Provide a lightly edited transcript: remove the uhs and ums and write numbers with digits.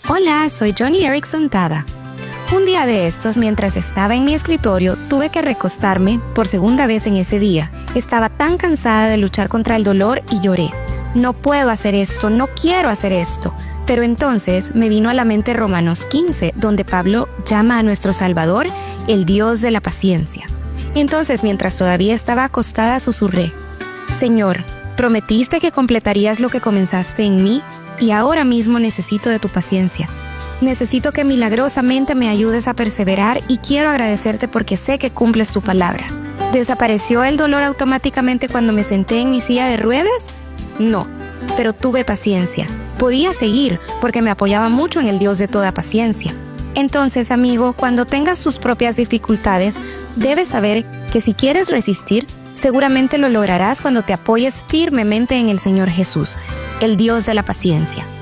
Hola, soy Johnny Erickson Tada. Un día de estos, mientras estaba en mi escritorio, tuve que recostarme por segunda vez en ese día. Estaba tan cansada de luchar contra el dolor y lloré. No puedo hacer esto, no quiero hacer esto. Pero entonces me vino a la mente Romanos 15, donde Pablo llama a nuestro Salvador el Dios de la paciencia. Entonces, mientras todavía estaba acostada, susurré: Señor, prometiste que completarías lo que comenzaste en mí, y ahora mismo necesito de tu paciencia. Necesito que milagrosamente me ayudes a perseverar y quiero agradecerte porque sé que cumples tu palabra. ¿Desapareció el dolor automáticamente cuando me senté en mi silla de ruedas? No, pero tuve paciencia. Podía seguir porque me apoyaba mucho en el Dios de toda paciencia. Entonces, amigo, cuando tengas tus propias dificultades, debes saber que si quieres resistir, seguramente lo lograrás cuando te apoyes firmemente en el Señor Jesús, el Dios de la paciencia.